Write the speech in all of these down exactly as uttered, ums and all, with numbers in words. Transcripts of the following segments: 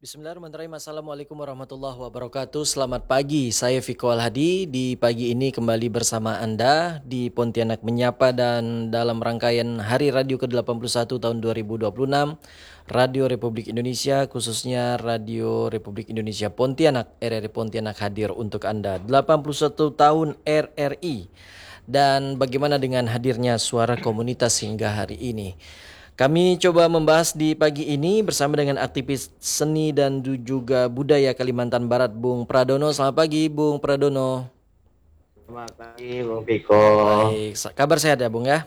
Bismillahirrahmanirrahim. Assalamualaikum warahmatullahi wabarakatuh. Selamat pagi, saya Viko Alhadi. Di pagi ini kembali bersama Anda di Pontianak Menyapa dan dalam rangkaian Hari Radio ke delapan puluh satu tahun dua ribu dua puluh enam, Radio Republik Indonesia, khususnya Radio Republik Indonesia Pontianak, R R I Pontianak hadir untuk Anda. delapan puluh satu tahun R R I. Dan bagaimana dengan hadirnya suara komunitas hingga hari ini? Kami coba membahas di pagi ini bersama dengan aktivis seni dan du- juga budaya Kalimantan Barat, Bung Pradono. Selamat pagi, Bung Pradono. Selamat pagi, Bung Piko. Baik, sa- kabar sehat ya, Bung ya?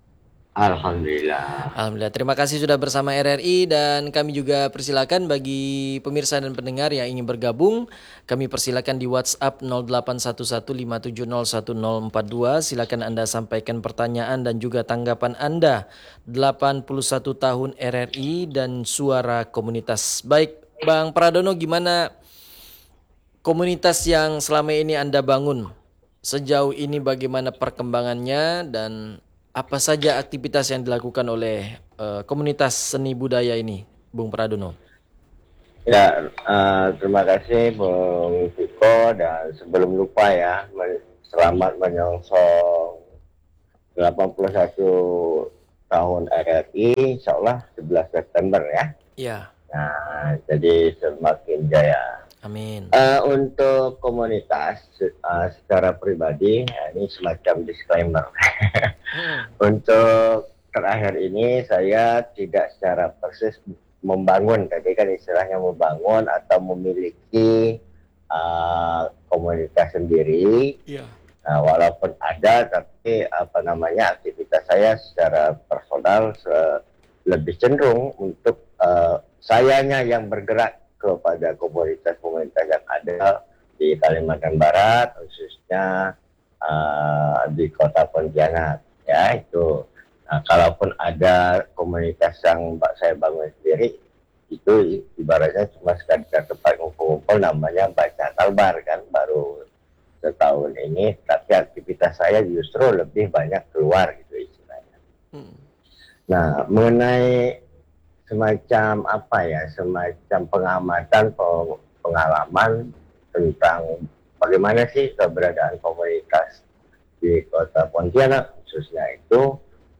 Alhamdulillah. Alhamdulillah. Terima kasih sudah bersama R R I dan kami juga persilakan bagi pemirsa dan pendengar yang ingin bergabung. Kami persilakan di WhatsApp nol delapan satu satu lima tujuh nol satu nol empat dua. Silakan Anda sampaikan pertanyaan dan juga tanggapan Anda. delapan puluh satu tahun R R I dan suara komunitas. Baik, Bang Pradono, gimana komunitas yang selama ini Anda bangun? Sejauh ini bagaimana perkembangannya dan apa saja aktivitas yang dilakukan oleh eh, komunitas seni budaya ini, Bung Pradono? Ya, eh, terima kasih Bung Piko, dan sebelum lupa ya, men- selamat menyongsong delapan puluh satu tahun R R I, insya Allah sebelas September ya. Ya, Nah, jadi semakin jaya. amin. Eh, untuk komunitas, se- eh, secara pribadi, ya, ini semacam disclaimer. Hmm, Untuk terakhir ini saya tidak secara persis membangun, tadi kan istilahnya membangun atau memiliki uh, komunitas sendiri. Iya. Nah, walaupun ada, tapi apa namanya aktivitas saya secara personal se- lebih cenderung untuk uh, sayanya yang bergerak kepada komunitas-komunitas yang ada di Kalimantan Barat, khususnya uh, di Kota Pontianak. Ya, itu. Nah, kalaupun ada komunitas yang saya bangun sendiri, itu ibaratnya cuma sekadar tempat ngumpul-ngumpul, namanya baca talbar kan, baru setahun ini, tapi aktivitas saya justru lebih banyak keluar gitu istilahnya. Hmm. Nah, mengenai semacam apa ya, semacam pengamatan, pengalaman tentang bagaimana sih keberadaan komunitas di Kota Pontianak khususnya itu,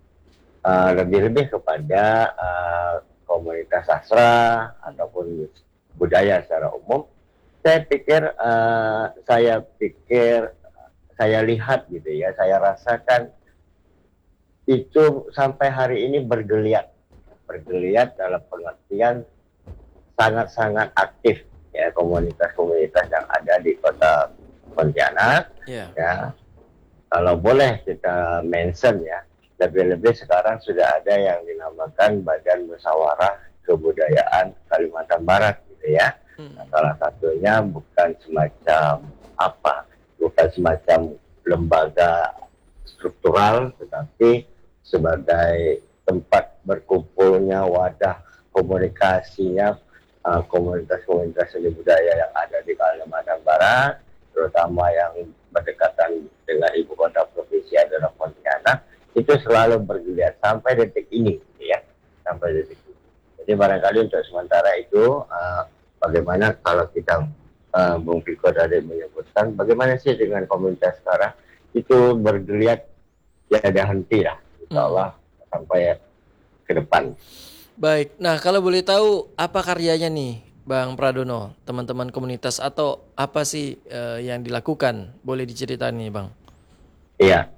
uh, lebih-lebih kepada uh, komunitas sastra ataupun budaya secara umum. Saya pikir, uh, saya pikir, saya lihat gitu ya, saya rasakan itu sampai hari ini bergeliat, bergeliat dalam pengertian sangat-sangat aktif ya, komunitas-komunitas yang ada di Kota Pontianak. Ya. Ya, kalau boleh kita mention ya, lebih-lebih sekarang sudah ada yang dinamakan Badan Musyawarah Kebudayaan Kalimantan Barat gitu ya. Hmm. Nah, salah satunya bukan semacam apa, bukan semacam lembaga struktural, tetapi sebagai tempat berkumpulnya, wadah komunikasinya uh, komunitas-komunitas seni budaya yang ada di Kalimantan Barat, terutama yang berdekatan dengan ibu kota provinsi adalah Pontianak, itu selalu bergeliat sampai detik ini, ya, sampai detik ini. Jadi barangkali untuk sementara itu, uh, bagaimana kalau kita, uh, Bung Piko tadi menyebutkan, bagaimana sih dengan komunitas sekarang itu bergeliat, ya ada henti lah, insya Allah hmm. sampai ke depan. Baik, nah kalau boleh tahu apa karyanya nih, Bang Pradono, teman-teman komunitas atau apa sih eh, yang dilakukan? Boleh diceritain nih, Bang? Iya.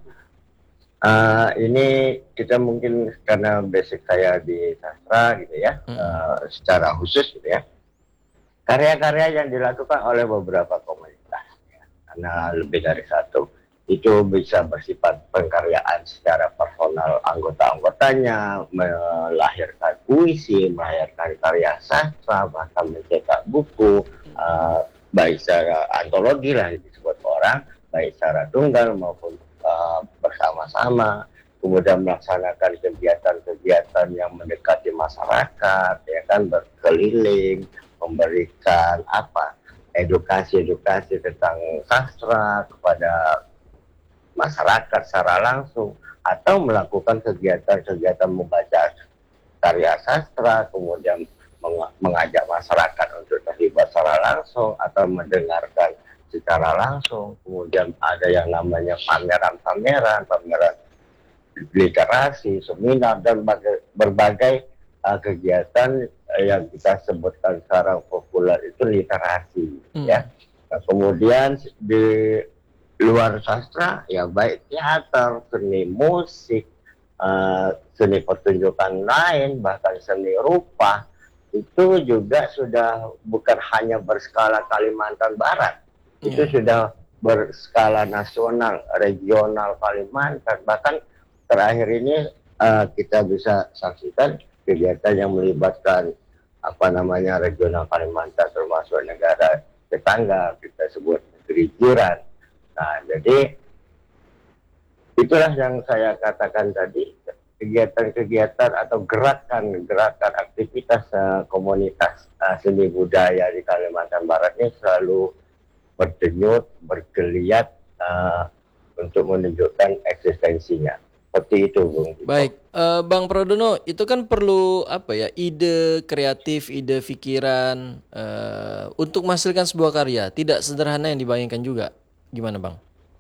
Uh, ini kita mungkin karena basic saya di sastra gitu ya, mm-hmm. uh, secara khusus gitu ya, karya-karya yang dilakukan oleh beberapa komunitas ya, karena lebih dari satu, itu bisa bersifat pengkaryaan secara personal anggota-anggotanya, melahirkan puisi, melahirkan karya sastra, bahkan mencetak buku, uh, baik secara antologi lah disebut orang, baik secara tunggal maupun uh, bersama-sama, kemudian melaksanakan kegiatan-kegiatan yang mendekati masyarakat, ya kan, berkeliling, memberikan apa, edukasi-edukasi tentang sastra kepada masyarakat secara langsung, atau melakukan kegiatan-kegiatan membaca karya sastra, kemudian meng- mengajak masyarakat untuk terlibat secara langsung atau mendengarkan secara langsung. Kemudian ada yang namanya pameran-pameran, pameran literasi, seminar, dan baga- berbagai uh, kegiatan uh, yang kita sebutkan sekarang populer itu literasi. Hmm. Ya. Nah, kemudian di luar sastra, ya baik teater, seni musik, uh, seni pertunjukan lain, bahkan seni rupa, itu juga sudah bukan hanya berskala Kalimantan Barat, itu Yeah. sudah berskala nasional, regional Kalimantan. Bahkan terakhir ini uh, kita bisa saksikan kegiatan yang melibatkan apa namanya regional Kalimantan termasuk negara tetangga, kita sebut negeri jiran. Nah, jadi itulah yang saya katakan tadi, kegiatan-kegiatan atau gerakan-gerakan aktivitas uh, komunitas uh, seni budaya di Kalimantan Barat ini selalu berdenyut, bergeliat uh, untuk menunjukkan eksistensinya. Seperti itu, Bung. Baik, eh, Bang Pradono, itu kan perlu apa ya, ide kreatif, ide pikiran eh, untuk menghasilkan sebuah karya. Tidak sederhana yang dibayangkan juga. Gimana, Bang?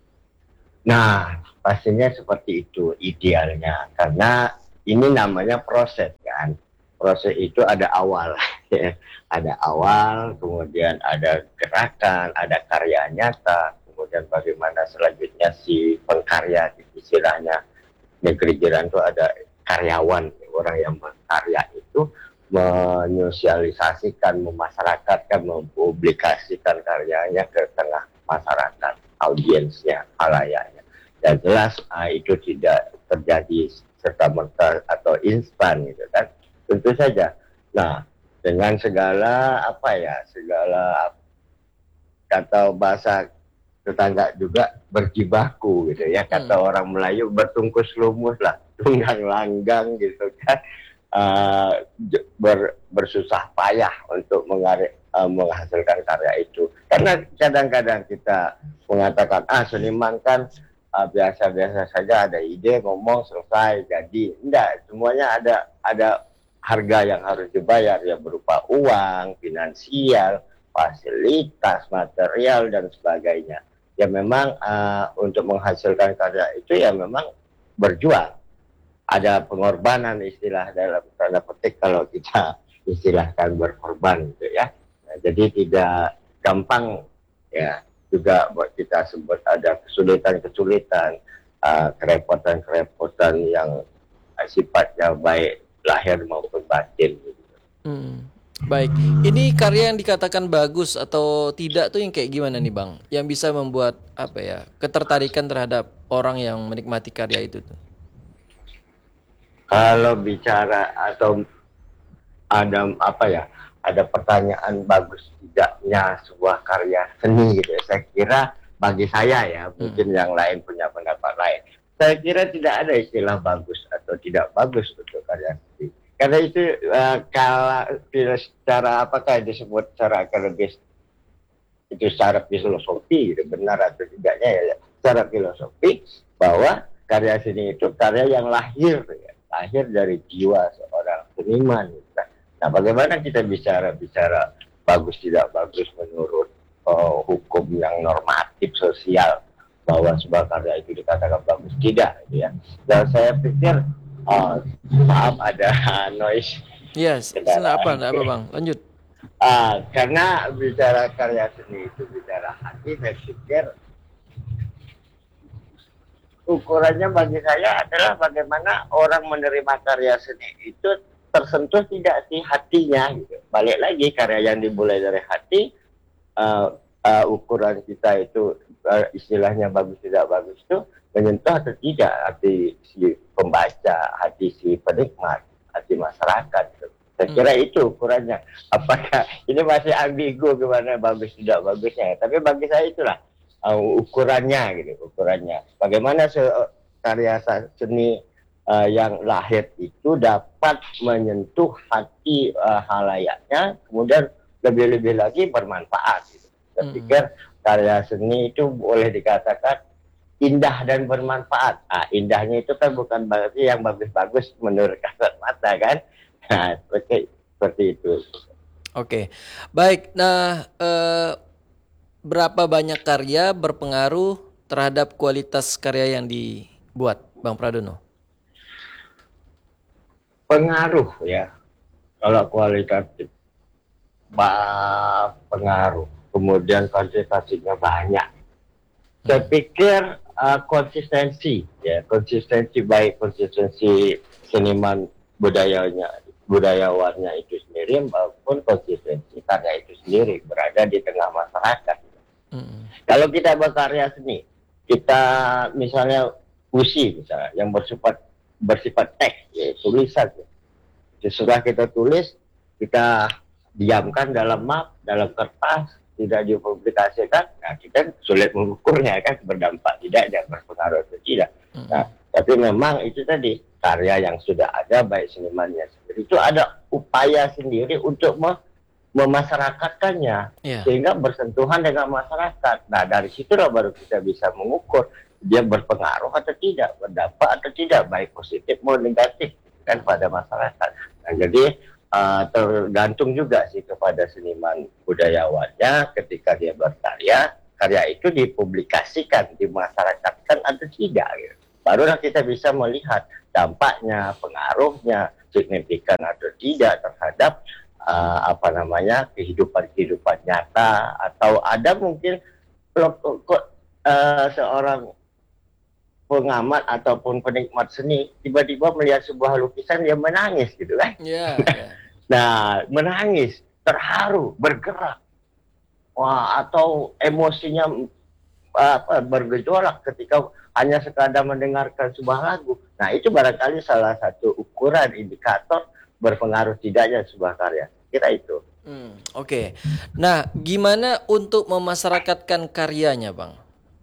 Nah, pastinya seperti itu idealnya. Karena ini namanya proses kan. Proses itu ada awal. Ada awal, kemudian ada gerakan, ada karya nyata. Kemudian bagaimana selanjutnya si pengkarya, istilahnya negeri jiran itu ada karyawan, orang yang berkarya itu menyosialisasikan, memasyarakatkan, mempublikasikan karyanya ke tengah masyarakat, audiensnya, halayaknya. Dan jelas ah, itu tidak terjadi serta-merta atau instan gitu kan. Tentu saja. Nah, dengan segala apa ya, segala kata bahasa tetangga juga berjibaku gitu ya, kata hmm. orang Melayu bertungkus lumus lah, tunggang langgang gitu kan, uh, ber, bersusah payah untuk mengari, uh, menghasilkan karya itu. Karena kadang-kadang kita mengatakan ah seniman kan uh, biasa-biasa saja, ada ide ngomong selesai jadi. Enggak, semuanya ada ada harga yang harus dibayar ya, berupa uang, finansial, fasilitas, material dan sebagainya. Ya memang uh, untuk menghasilkan karya itu ya memang berjuang. Ada pengorbanan, istilah dalam tanda petik kalau kita istilahkan berkorban gitu ya. Nah, jadi tidak gampang ya, juga buat kita sebut ada kesulitan-kesulitan, uh, kerepotan-kerepotan yang uh, sifatnya baik lahir maupun batin gitu. Hmm. Baik, ini karya yang dikatakan bagus atau tidak tuh yang kayak gimana nih, Bang? Yang bisa membuat apa ya, ketertarikan terhadap orang yang menikmati karya itu tuh? Kalau bicara atau ada apa ya, ada pertanyaan bagus tidaknya sebuah karya seni gitu ya. Saya kira bagi saya ya, mungkin hmm. yang lain punya pendapat lain. Saya kira tidak ada istilah bagus atau tidak bagus untuk karya seni. Karena itu uh, kalau secara apakah disebut secara akademis itu secara filosofi gitu, benar atau tidaknya ya, secara filosofi bahwa karya seni itu karya yang lahir ya, lahir dari jiwa seorang seniman gitu. Nah, bagaimana kita bicara bicara bagus tidak bagus menurut uh, hukum yang normatif sosial bahwa sebuah karya itu dikatakan bagus tidak gitu ya. Dan saya pikir oh, maaf ada noise. Yes, apa, apa Bang? Lanjut. Uh, karena bicara karya seni itu bicara hati, saya pikir ukurannya bagi saya adalah bagaimana orang menerima karya seni itu tersentuh tidak sih hatinya gitu. Balik lagi, karya yang dimulai dari hati, uh, uh, ukuran kita itu uh, istilahnya bagus tidak bagus itu menyentuh atau tidak hati si pembaca, hati si penikmat, hati masyarakat gitu. Saya kira hmm. itu ukurannya. Apakah ini masih ambigu gimana bagus tidak bagusnya, tapi bagi saya itulah uh, ukurannya gitu, ukurannya. Bagaimana se- karya seni uh, yang lahir itu dapat menyentuh hati uh, halayaknya, kemudian lebih-lebih lagi bermanfaat gitu. Saya hmm. pikir karya seni itu boleh dikatakan indah dan bermanfaat. Ah, indahnya itu kan bukan berarti yang bagus-bagus menurut kasat mata kan. Nah, seperti, seperti itu. Oke, baik. Nah, eh, berapa banyak karya berpengaruh terhadap kualitas karya yang dibuat, Bang Pradono? Pengaruh ya, kalau kualitatif bah, pengaruh, kemudian kuantitatifnya banyak. Saya pikir uh, konsistensi, ya konsistensi baik konsistensi seniman budayanya, budayawannya itu sendiri maupun konsistensi karya itu sendiri berada di tengah masyarakat. Hmm. Kalau kita berkarya seni, kita misalnya puisi misalnya yang bersifat bersifat teks, ya tulisan, sesudah kita tulis kita diamkan dalam map, dalam kertas, tidak dipublikasikan, nah kita sulit mengukurnya kan berdampak tidak dan berpengaruh atau tidak. Mm-hmm. Nah, tapi memang itu tadi karya yang sudah ada baik senimannya sendiri itu ada upaya sendiri untuk mem- memasyarakatkannya, yeah. sehingga bersentuhan dengan masyarakat. Nah dari situlah baru kita bisa mengukur dia berpengaruh atau tidak, berdampak atau tidak, baik positif maupun negatif kan pada masyarakat. Nah jadi Uh, tergantung juga sih kepada seniman budayawannya ketika dia berkarya, karya itu dipublikasikan, dimasyarakatkan atau tidak gitu. Barulah kita bisa melihat dampaknya, pengaruhnya, signifikan atau tidak terhadap uh, apa namanya kehidupan-kehidupan nyata, atau ada mungkin uh, seorang pengamat ataupun penikmat seni tiba-tiba melihat sebuah lukisan dia menangis gitu kan. Yeah, yeah. Nah, menangis, terharu, bergerak. Wah, atau emosinya apa, bergejolak ketika hanya sekadar mendengarkan sebuah lagu. Nah, itu barangkali salah satu ukuran indikator berpengaruh tidaknya sebuah karya. Kira itu. Hmm, Oke. Okay. Nah, gimana untuk memasyarakatkan karyanya, Bang?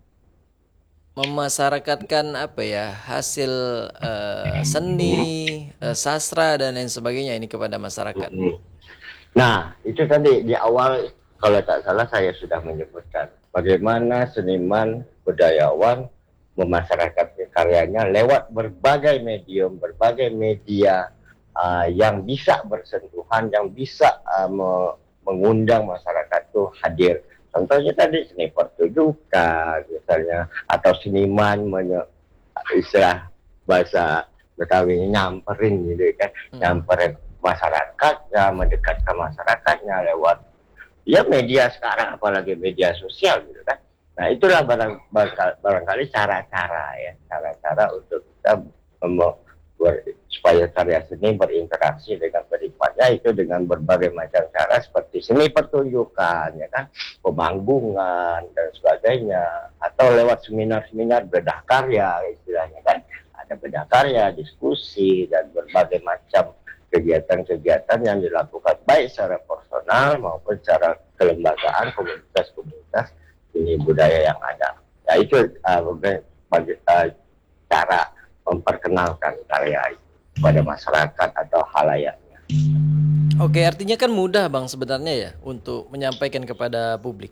Memasyarakatkan apa ya, hasil uh, seni, uh, sastra dan lain sebagainya ini kepada masyarakat. Nah itu tadi di awal kalau tak salah saya sudah menyebutkan bagaimana seniman budayawan memasyarakatkan karyanya lewat berbagai medium, berbagai media uh, yang bisa bersentuhan, yang bisa uh, me- mengundang masyarakat itu hadir. Contohnya tadi seni pertunjukan misalnya, atau seniman menye- istilah bahasa Betawi nyamperin gitu kan, hmm. nyamperin masyarakatnya, mendekatkan masyarakatnya lewat ya media sekarang, apalagi media sosial gitu kan. Nah itulah barang, barangkali cara-cara ya, cara-cara untuk kita mem- ber- supaya karya seni berinteraksi dengan penikmatnya itu dengan berbagai macam cara seperti seni pertunjukan ya kan, pemanggungan dan sebagainya, atau lewat seminar-seminar bedah karya istilahnya kan, ada bedah karya, diskusi dan berbagai macam kegiatan-kegiatan yang dilakukan baik secara personal maupun secara kelembagaan komunitas-komunitas seni budaya yang ada. Ya itu uh, bagi, uh, cara memperkenalkan karya kepada masyarakat atau halayaknya. Oke, artinya kan mudah Bang sebenarnya ya untuk menyampaikan kepada publik.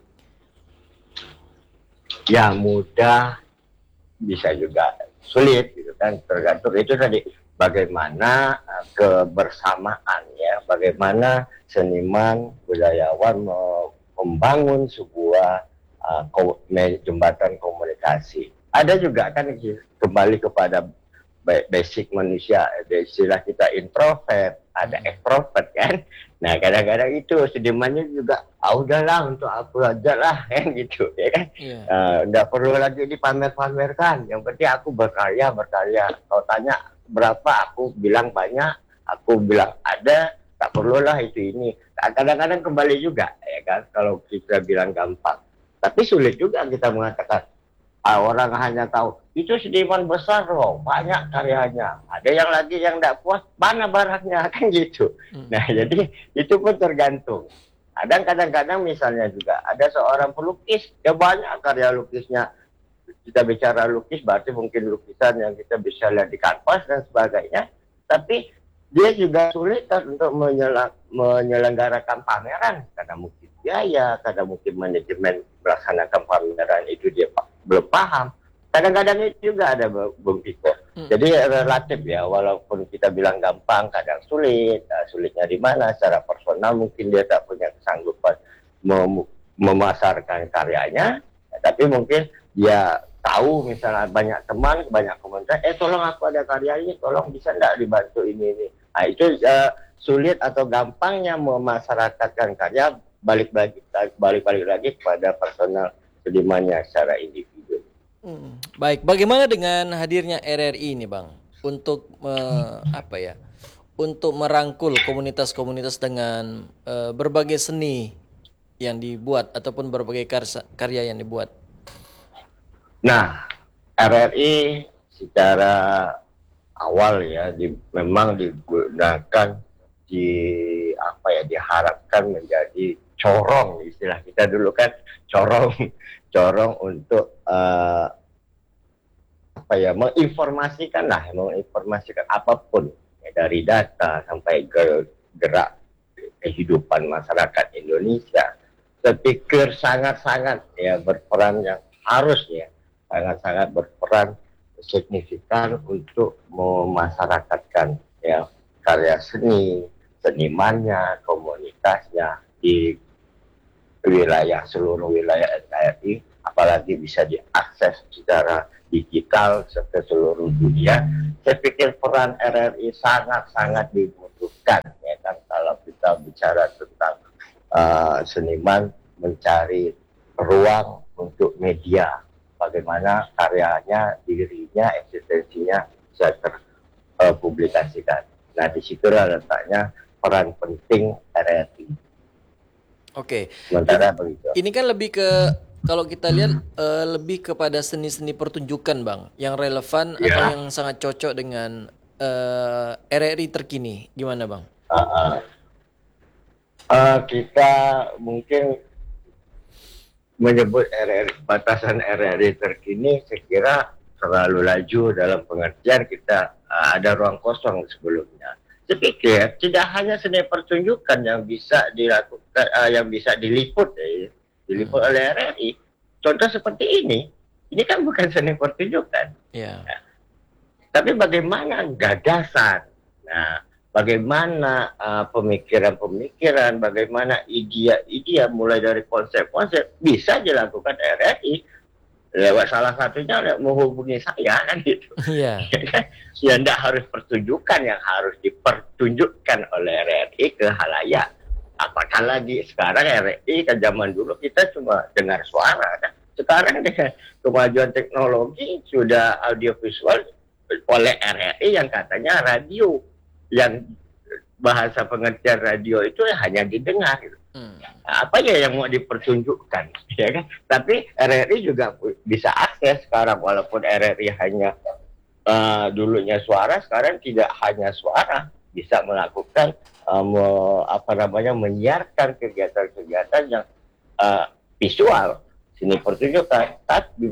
Ya mudah, bisa juga sulit gitu kan, tergantung itu tadi bagaimana uh, kebersamaan ya, bagaimana seniman budayawan membangun sebuah uh, jembatan komunikasi. Ada juga kan kembali kepada basic manusia, istilah kita introvert, ada extrovert kan. Nah kadang-kadang itu senimannya juga, ah udahlah untuk aku aja lah kan gitu ya kan. Yeah. Uh, nggak perlu lagi dipamer-pamerkan, yang penting aku berkarya berkarya. Kalau tanya berapa, aku bilang banyak, aku bilang ada, tak perlulah itu ini. Kadang-kadang kembali juga ya kan, kalau kita bilang gampang, tapi sulit juga kita mengatakan ah, orang hanya tahu itu seniman besar loh, banyak karyanya. Ada yang lagi yang tidak puas, mana barangnya kan gitu. Hmm. Nah jadi itu pun tergantung. Kadang kadang-kadang misalnya juga ada seorang pelukis, ya banyak karya lukisnya. Kita bicara lukis berarti mungkin lukisan yang kita bisa lihat di kanvas dan sebagainya. Tapi dia juga sulit untuk menyelang, menyelenggarakan pameran karena mungkin biaya, karena mungkin manajemen melaksanakan pameran itu dia belum paham. kadang-kadang itu juga ada Bung Piko. Hmm. Jadi relatif ya, walaupun kita bilang gampang, kadang sulit. Nah, sulitnya di mana? Secara personal mungkin dia tak punya kesanggupan mem memasarkan karyanya, ya, tapi mungkin dia tahu misalnya banyak teman, banyak komunitas, eh tolong aku ada karya ini, tolong bisa enggak dibantu ini ini. Nah itu uh, sulit atau gampangnya memasyarakatkan karya balik lagi balik balik lagi kepada personal senimannya secara individu. Hmm. Baik, bagaimana dengan hadirnya R R I ini, Bang, untuk uh, apa ya, untuk merangkul komunitas-komunitas dengan uh, berbagai seni yang dibuat ataupun berbagai karya, karya yang dibuat? Nah, R R I secara awal ya di, memang digunakan di apa ya diharapkan menjadi corong, istilah kita dulu kan corong corong untuk uh, apa ya menginformasikan lah menginformasikan apapun ya, dari data sampai ke gerak kehidupan masyarakat Indonesia. Saya pikir sangat-sangat ya berperan yang harusnya sangat-sangat berperan signifikan untuk memasyarakatkan ya karya seni, senimannya, komunitasnya di wilayah seluruh wilayah N K R I, apalagi bisa diakses secara digital ke seluruh dunia. Saya pikir peran R R I sangat-sangat dibutuhkan ya kan kalau kita bicara tentang uh, seniman mencari ruang untuk media. Bagaimana karyanya, dirinya, eksistensinya bisa terpublikasikan. Nah, di situlah letaknya peran penting R R I. Oke. Sementara ini, begitu. Ini kan lebih ke kalau kita lihat uh, lebih kepada seni-seni pertunjukan, Bang, yang relevan ya, atau yang sangat cocok dengan uh, R R I terkini. Gimana, Bang? Uh, uh. Uh, kita mungkin menyebut R R I, batasan R R I terkini saya kira terlalu laju dalam pengertian kita uh, ada ruang kosong sebelumnya. Saya pikir tidak hanya seni pertunjukan yang bisa dilakukan, uh, yang bisa diliput, eh, diliput hmm. oleh R R I. Contoh seperti ini, ini kan bukan seni pertunjukan. Yeah. Nah, tapi bagaimana gagasan? Nah, bagaimana pemikiran-pemikiran, uh, bagaimana ide-ide mulai dari konsep-konsep bisa dilakukan R R I lewat salah satunya menghubungi saya kan gitu. Iya. Ya tidak harus pertunjukan yang harus dipertunjukkan oleh R R I ke halayak. Apakah lagi sekarang R R I kan zaman dulu kita cuma dengar suara kan. Sekarang dengan kemajuan teknologi sudah audiovisual oleh R R I yang katanya radio, yang bahasa pengertian radio itu hanya didengar. Hmm. Apa ya yang mau dipertunjukkan, ya kan? Tapi R R I juga bisa akses sekarang, walaupun R R I hanya uh, dulunya suara, sekarang tidak hanya suara, bisa melakukan um, apa namanya menyiarkan kegiatan-kegiatan yang uh, visual, seni pertunjukan. Tapi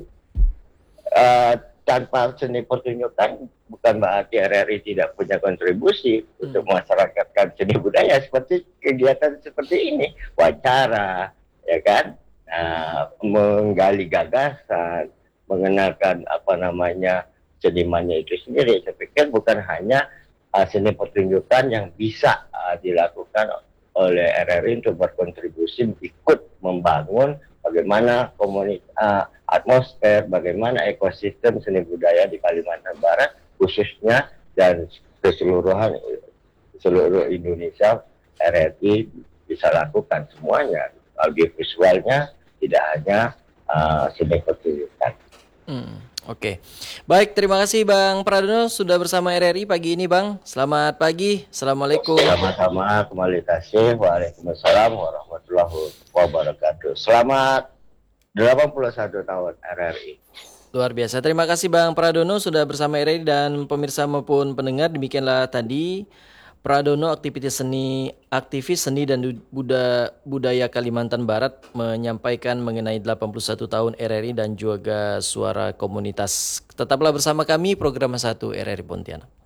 uh, tanpa seni pertunjukan bukan berarti R R I tidak punya kontribusi hmm. untuk masyarakatkan seni budaya seperti kegiatan seperti ini, wawancara, ya kan, nah, menggali gagasan, mengenalkan apa namanya senimannya itu sendiri. Saya pikir bukan hanya uh, seni pertunjukan yang bisa uh, dilakukan oleh R R I untuk berkontribusi ikut membangun bagaimana komunitas uh, atmosfer, bagaimana ekosistem seni budaya di Kalimantan Barat khususnya dan keseluruhan seluruh Indonesia. R R I bisa lakukan semuanya, audiovisualnya, tidak hanya uh, seni pertunjukan. Hmm, Oke, okay. Baik, terima kasih Bang Pradono sudah bersama R R I pagi ini, Bang. Selamat pagi, Assalamualaikum. Sama-sama, kembali kasih. Waalaikumsalam warahmatullahi wabarakatuh. Selamat delapan puluh satu tahun R R I. Luar biasa. Terima kasih Bang Pradono sudah bersama R R I dan pemirsa maupun pendengar. Demikianlah tadi Pradono, aktivitas seni, aktivis seni dan budaya Kalimantan Barat menyampaikan mengenai delapan puluh satu tahun R R I dan juga suara komunitas. Tetaplah bersama kami program satu R R I Pontianak.